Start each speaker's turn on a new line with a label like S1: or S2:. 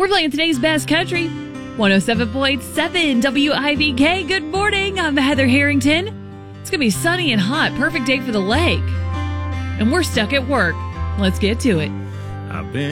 S1: We're playing today's best country. 107.7 WIVK. Good morning. I'm Heather Harrington. It's going to be sunny and hot. Perfect day for the lake. And we're stuck at work. Let's get to it.
S2: I've been